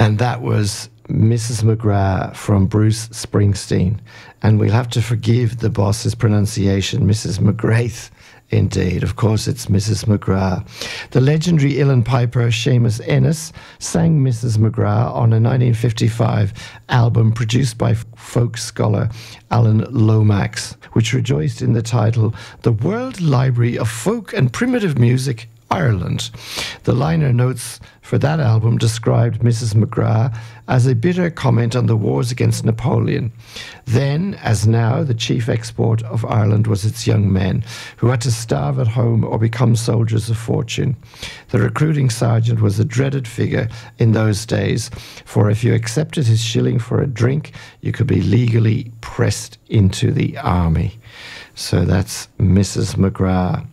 And that was Mrs. McGrath from Bruce Springsteen. And we'll have to forgive the boss's pronunciation, Mrs. McGrath. Indeed, of course, it's Mrs. McGrath. The legendary uilleann piper Seamus Ennis sang Mrs. McGrath on a 1955 album produced by folk scholar Alan Lomax, which rejoiced in the title, The World Library of Folk and Primitive Music, Ireland. The liner notes for that album described Mrs. McGrath as a bitter comment on the wars against Napoleon. Then, as now, the chief export of Ireland was its young men, who had to starve at home or become soldiers of fortune. The recruiting sergeant was a dreaded figure in those days, for if you accepted his shilling for a drink, you could be legally pressed into the army. So that's Mrs. McGrath.